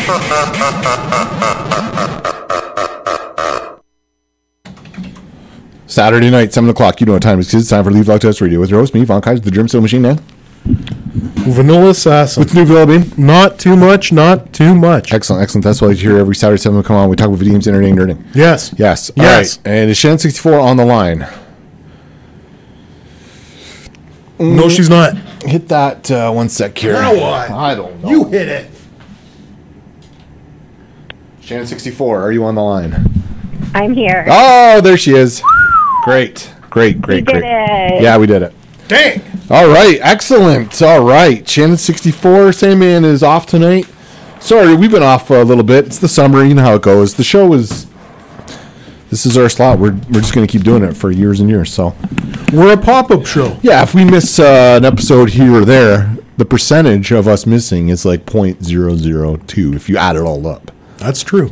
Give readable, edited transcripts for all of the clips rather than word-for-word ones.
Saturday night, 7 o'clock. You know what time it is. It's time for Leave Loud Test Radio with your host, me, Von Kaiser, the Germ Seal Machine Man. Vanilla Assassin. What's new, Vanilla Bean? Not too much, not too much. Excellent, excellent. That's what I hear every Saturday, 7 come on. We talk about video games, entertaining, nerding. Yes. Yes. All Yes. right. And is Shannon64 on the line? No, she's not. Hit that 1 sec here. Now what? I don't know. You hit it. Shannon64, are you on the line? I'm here. Oh, there she is. Great. Great. We did it. Yeah, we did it. Dang. All right. Excellent. All right. Shannon64, Sandman is off tonight. Sorry, we've been off a little bit. It's the summer. You know how it goes. The show is... This is our slot. We're just going to keep doing it for years and years. So, We're a pop-up show. yeah, if we miss an episode here or there, the percentage of us missing is like 0.002 if you add it all up. That's true.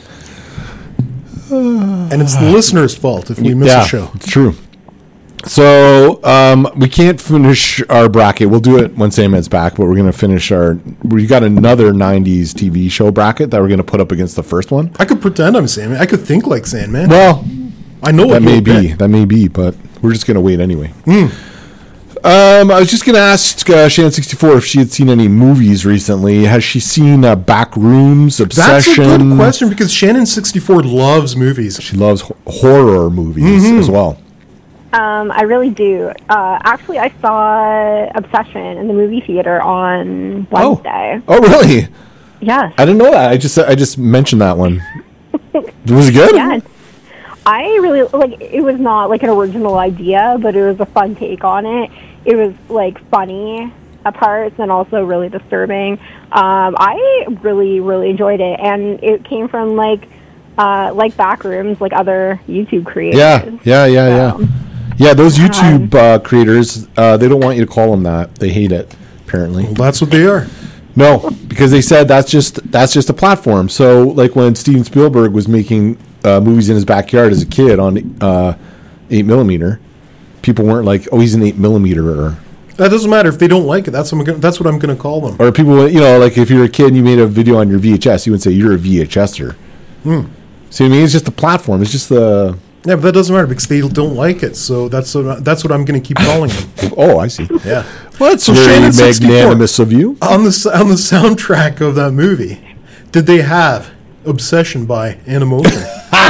And it's the listener's fault if we miss a show. It's true. So we can't finish our bracket. We'll do it when Sandman's back, but we're going to finish we got another 90s TV show bracket that we're going to put up against the first one. I could pretend I'm Sandman. I could think like Sandman. Well, I know that what may be, but we're just going to wait anyway. I was just going to ask Shannon64 if she had seen any movies recently. Has she seen Backrooms, Obsession? That's a good question because Shannon64 loves movies. She loves horror movies as well. I really do. Actually, I saw Obsession in the movie theater on Wednesday. Oh, really? Yes. I didn't know that. I just mentioned that one. Was it good? Yes. I really, it was not like an original idea, but it was a fun take on it. It was, funny at parts and also really disturbing. I really, really enjoyed it, and it came from, Backrooms, other YouTube creators. Yeah. Yeah, those YouTube creators, they don't want you to call them that. They hate it, apparently. Well, that's what they are. No, because they said that's just a platform. So, when Steven Spielberg was making movies in his backyard as a kid on 8mm, people weren't like, "Oh, he's an 8mm." That doesn't matter if they don't like it. That's what I'm going to call them. Or people, if you're a kid and you made a video on your VHS, you would say you're a VHSer. See what I mean? It's just the platform. It's just the... Yeah, but that doesn't matter because they don't like it. So that's what I'm going to keep calling them. Oh, I see. Yeah. Well, that's so very Shannon64, magnanimous of you. On the soundtrack of that movie, did they have Obsession by Animotion?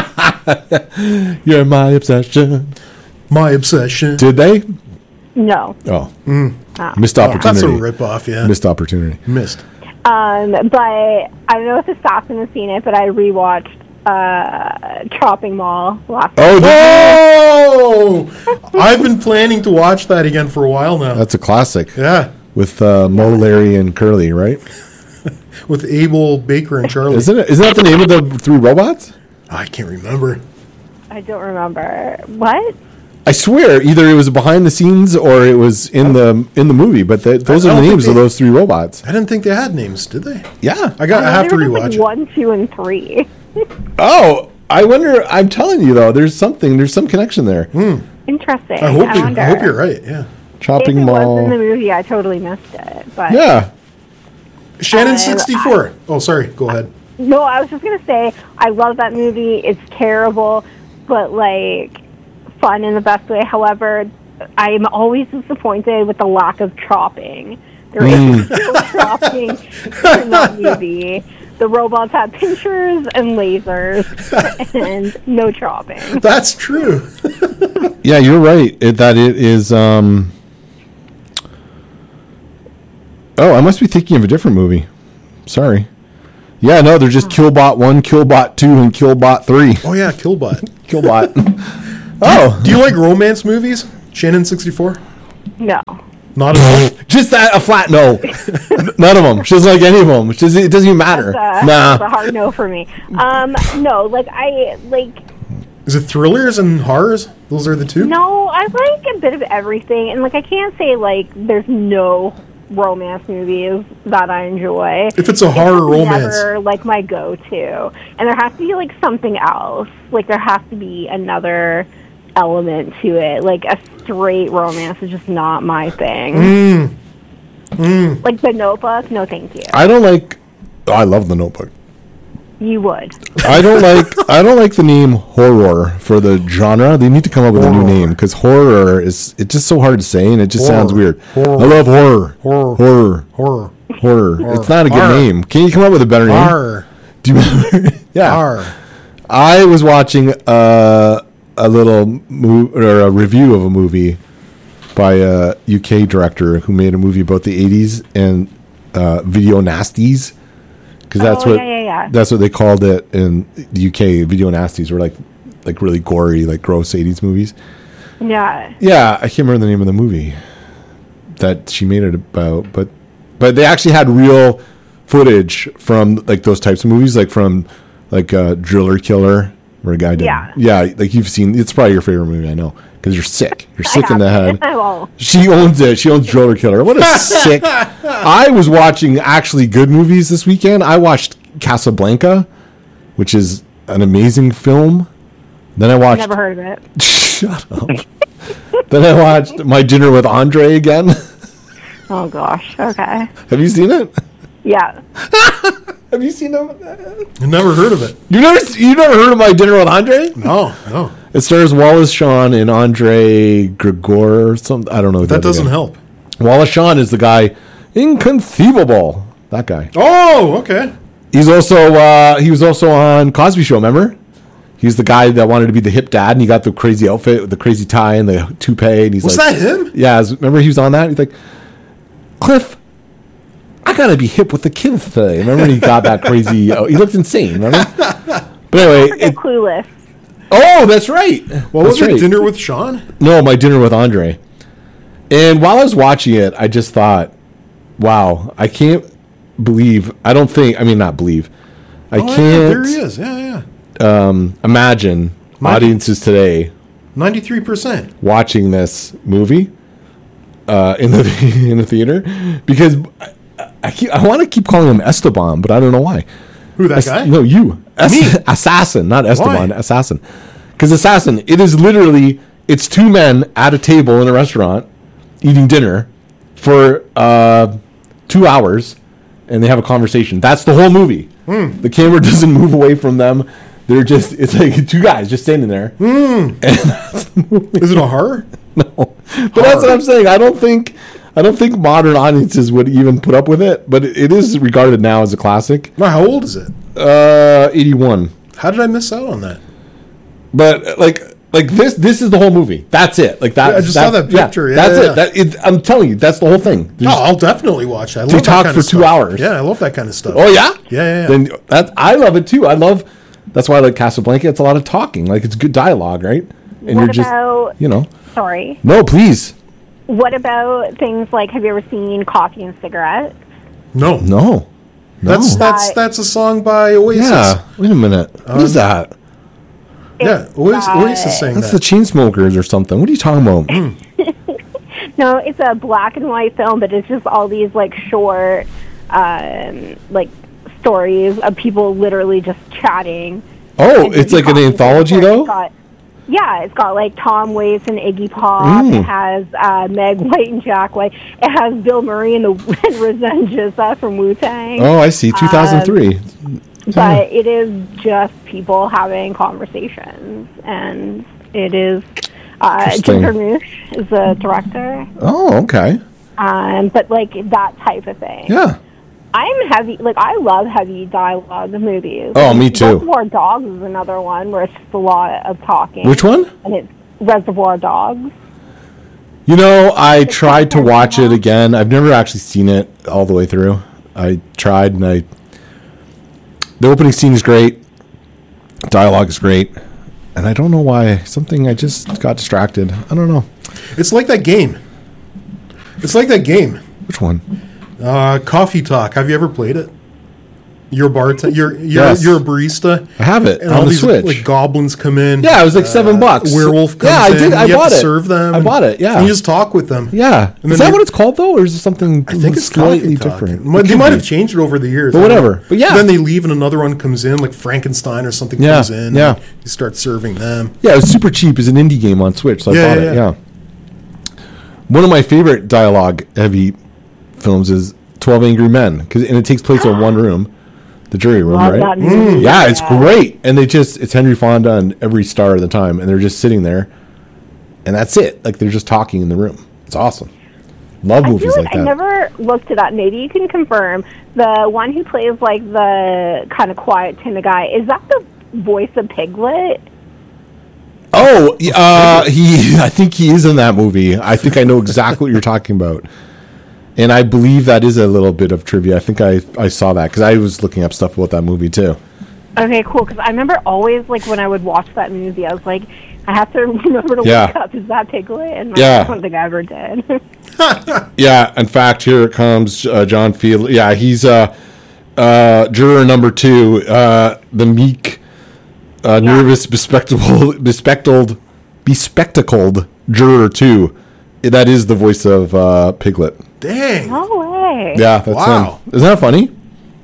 You're my obsession. My obsession. Did they? No. Oh. Missed opportunity. That's a ripoff, yeah. Missed opportunity. Missed. But I don't know if Assassin has seen it, but I rewatched Chopping Mall last night. Oh! I've been planning to watch that again for a while now. That's a classic. Yeah. With Mo, Larry, and Curly, right? With Abel, Baker, and Charlie. Isn't that the name of the three robots? I can't remember. I don't remember. What? I swear, either it was behind the scenes or it was in the movie. But those are the names of those three robots. I didn't think they had names, did they? Yeah, I have to rewatch it. 1, 2, and 3. Oh, I wonder. I'm telling you though, there's some connection there. Interesting. I hope you're right. Yeah. Chopping if it Mall. was in the movie, I totally missed it. But Yeah. Shannon64. Oh, sorry. Go ahead. no, I was just gonna say I love that movie. It's terrible, but fun in the best way. However, I'm always disappointed with the lack of chopping. There is no chopping in that movie. The robots have pinchers and lasers and no chopping. That's true. Yeah, you're right. It is. Oh, I must be thinking of a different movie. Sorry. Yeah, no, they're just Killbot 1, Killbot 2, and Killbot 3. Oh, yeah, Killbot. Killbot. Oh. Do you like romance movies? Shannon64? No. Not at all. Just a flat no. None of them. She doesn't like any of them. It doesn't even matter. That's a hard no for me. No, Is it thrillers and horrors? Those are the two? No, I like a bit of everything. And, I can't say, there's no romance movies that I enjoy. If it's a horror romance. Never, my go-to. And there has to be, something else. There has to be another element to it. A straight romance is just not my thing. The Notebook, no thank you. I don't like Oh, I love The Notebook. You would. I don't like the name horror for the genre. They need to come up with a new name because horror it's just so hard to say and it just sounds weird. Horror. I love horror. Horror. It's not a good name. Can you come up with a better name? R. Do you remember? Yeah. R. I was watching a review of a movie by a UK director who made a movie about the 80s and video nasties. Because that's what they called it in the UK. Video nasties were like really gory, like gross 80s movies. Yeah. Yeah, I can't remember the name of the movie that she made it about, but they actually had real footage from like those types of movies, like from like Driller Killer, where a guy did. Yeah, like you've seen. It's probably your favorite movie, I know, because you're sick. You're sick in the head. I won't. She owns it. She owns Driller Killer. What a sick. I was watching actually good movies this weekend. I watched Casablanca, which is an amazing film. Then I watched. Never heard of it. Shut up. Then I watched My Dinner with Andre again. Oh gosh. Okay. Have you seen it? Yeah. Have you seen it? I never heard of it. You never heard of My Dinner with Andre? No. It stars Wallace Shawn and Andre Grigor or something. I don't know. That doesn't help. Wallace Shawn is the guy Inconceivable. That guy. Oh, okay. He's also he was also on Cosby Show. Remember? He's the guy that wanted to be the hip dad, and he got the crazy outfit with the crazy tie and the toupee. And he's was like, that him? Yeah. Remember he was on that? He's like, Cliff, I gotta be hip with the kids today. Remember he got that crazy? He looked insane. Remember? But anyway, Clueless. Oh, that's right. What was it? Dinner with Sean? No, My Dinner with Andre. And while I was watching it, I just thought, wow, I can't believe. I don't think. I mean, not believe. I can't. Yeah, there he is. Yeah. Imagine audiences today 93% watching this movie in the theater because I want to keep calling him Esteban, but I don't know why. Who, that guy? No, you. Me? Assassin, not Esteban. Why? Assassin. Because Assassin, it is literally, it's two men at a table in a restaurant eating dinner for 2 hours, and they have a conversation. That's the whole movie. The camera doesn't move away from them. They're just, it's like two guys just standing there. And that's the movie. Is it a horror? No. But that's what I'm saying. I don't think modern audiences would even put up with it, but it is regarded now as a classic. Now, how old is it? 81. How did I miss out on that? But like this is the whole movie. That's it. Like that. Yeah, I just saw that picture. Yeah, that's it. I'm telling you, that's the whole thing. No, I'll definitely watch that. I They love that talk kind for of 2 stuff. hours. Yeah, I love that kind of stuff. Oh yeah. Yeah. Then I love it too. That's why I like Casablanca. It's a lot of talking. Like it's good dialogue, right? And What about, Sorry. No, please. What about things like, have you ever seen Coffee and Cigarettes? No. That's a song by Oasis. Yeah. Wait a minute. What is that? Yeah, Oasis sang That's that. the Chainsmokers or something. What are you talking about? No, it's a black and white film, but it's just all these like short, like stories of people literally just chatting. Oh, And it's Iggy like an Pop is anthology in it. though? It's got like Tom Waits and Iggy Pop. It has Meg White and Jack White. It has Bill Murray and the Resenges from Wu-Tang. Oh, I see. 2003. But it is just people having conversations, and it is Interesting. Jim Jarmusch is the director. Oh, okay. But like that type of thing. Yeah. I'm heavy. Like I love heavy dialogue movies. Oh, me too. Reservoir Dogs is another one where it's just a lot of talking. Which one? And it's Reservoir Dogs. You know, I tried to watch it again. I've never actually seen it all the way through. I tried, and the opening scene is great. Dialogue is great. And I don't know why. I just got distracted. I don't know. It's like that game. Which one? Coffee Talk. Have you ever played it? You're a bartender. You're Yes. a barista. I have it And on all the these Switch. like goblins come in. Yeah, it was like $7. Werewolf comes yeah, I did. in. I you bought have to it. serve them. I bought it. Yeah. And you just talk with them. Yeah. And Is then that they- what it's called though, or is it something? I think it's slightly Coffee different? Talk. It They could might be. have changed it over the years. But whatever. But yeah. Then they leave and another one comes in, like Frankenstein or something Yeah, comes in. yeah. And you start serving them. Yeah, it was super cheap. It's an indie game on Switch, so I bought it. Yeah. One of my favorite dialogue heavy films is 12 Angry Men, and it takes place in one room. The Jury Room, Love right? that movie. Yeah, it's great. And it's Henry Fonda and every star of the time, and they're just sitting there, and that's it. Like, they're just talking in the room. It's awesome. Love I feel movies like like I that. never looked it up. Maybe you can confirm. The one who plays like the kind of quiet, timid guy, is that the voice of Piglet? Oh, I think he is in that movie. I think I know exactly what you're talking about. And I believe that is a little bit of trivia. I think I saw that because I was looking up stuff about that movie too. Okay, cool. Because I remember always, like, when I would watch that movie, I was like, I have to remember to look up, is that Piglet? And I don't think I ever did. Yeah, in fact, here it comes, John Field. Yeah, he's juror number 2, the meek, nervous, bespectacled juror 2. That is the voice of Piglet. Dang. No way. Yeah, that's Wow. him. Isn't that funny?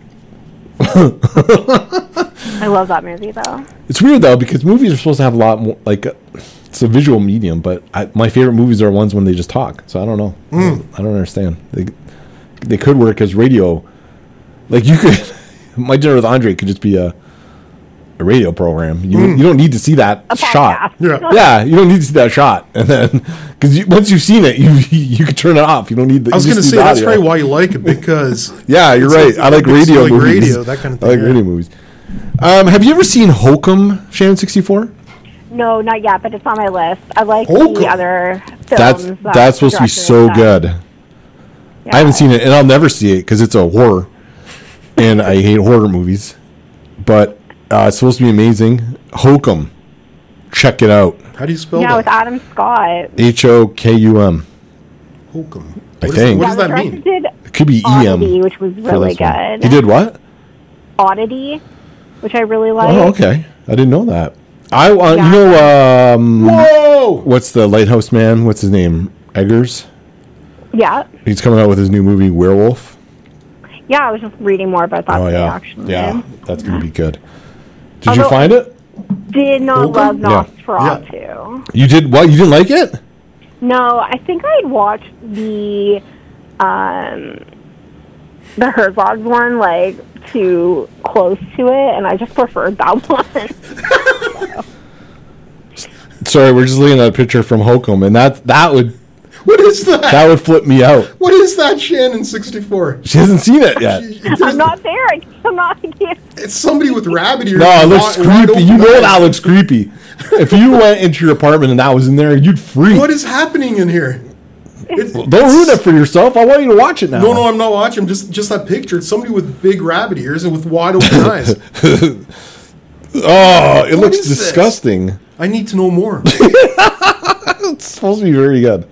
I love that movie, though. It's weird, though, because movies are supposed to have a lot more, like, it's a visual medium, but my favorite movies are ones when they just talk. So I don't know. I don't understand. They could work as radio. Like, you could, My Dinner with Andre could just be a radio program. You don't need to see that A shot. podcast. Yeah, you don't need to see that shot. And then, because once you've seen it, you can turn it off. You don't need the I was you going to just say, need the that's audio. probably why you like it, because... Yeah, you're right. I like it's radio like movies. radio, that kind of thing. I like radio movies. Have you ever seen Hokum, Shannon 64? No, not yet, but it's on my list. I like Hulk. the other That's films. supposed to be so good. Yeah. I haven't seen it, and I'll never see it because it's a horror, and I hate horror movies. But it's supposed to be amazing. Hokum, check it out. How do you spell Yeah, with that? Adam Scott. Hokum. Hokum. I think. What does that the mean? director did It could be Oddity, EM. which was for really this one. good. He did what? Oddity, which I really like. Oh, okay. I didn't know that. Yeah. You know, Whoa! what's the Lighthouse Man? What's his name? Eggers. Yeah. He's coming out with his new movie, Werewolf. Yeah, I was just reading more about that Oh today, yeah, actually. yeah, that's gonna be good. Did you Although- find it? Did not Hokum? love Yeah. Nosferatu. You did what? You didn't like it? No, I think I had watched the Herzog one, like, too close to it, and I just preferred that one. Sorry, we're just looking at a picture from Hokum, and that What is that? would flip me out. What is that, Shannon 64? She hasn't seen it yet. I'm not there. I can't. It's somebody with rabbit ears. No, it and looks wide creepy. open You know eyes. that looks creepy. If you went into your apartment and that was in there, you'd freak. What is happening in here? Don't ruin it for yourself. I want you to watch it now. No, I'm not watching. Just that picture. It's somebody with big rabbit ears and with wide open eyes. Oh, it looks is this? disgusting. I need to know more. It's supposed to be very good.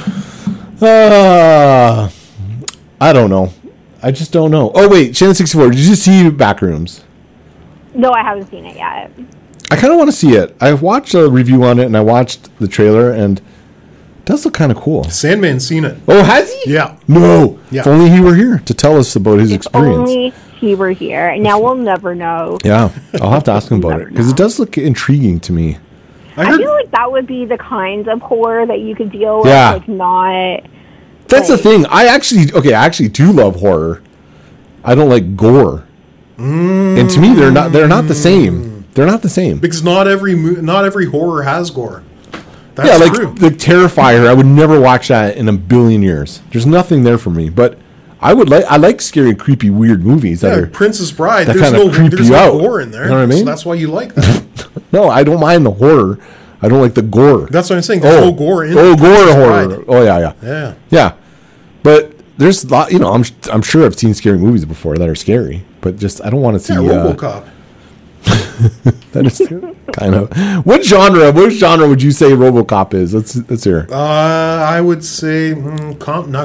I don't know. I just don't know. Oh, wait. Shannon 64, did you see Backrooms? No, I haven't seen it yet. I kind of want to see it. I watched a review on it, and I watched the trailer, and it does look kind of cool. Sandman's seen it. Oh, has he? Yeah. No. Yeah. If only he were here to tell us about his If experience. only he were here. Now we'll never know. Yeah, I'll have to ask him about it because it does look intriguing to me. I I heard. feel like that would be the kind of horror that you could deal with, Yeah. like not. That's the thing. I actually do love horror. I don't like gore. And to me, they're not the same. They're not the same. Because not every horror has gore. That's Yeah, like true. Terrifier. I would never watch that in a billion years. There's nothing there for me. But I like scary, creepy, weird movies that Yeah, are. Princess Bride. that There's kinda no, creep there's you no out. gore in there. You know what I mean? So that's why you like that. No, I don't mind the horror. I don't like the gore. That's what I'm saying. There's no gore in gore Princess horror. Bride. Oh yeah. Yeah. Yeah, but there's a lot. You know, I'm sure I've seen scary movies before that are scary, but just I don't want to see. Yeah, RoboCop. That is kind of what genre would you say RoboCop is? Let's hear. I would say not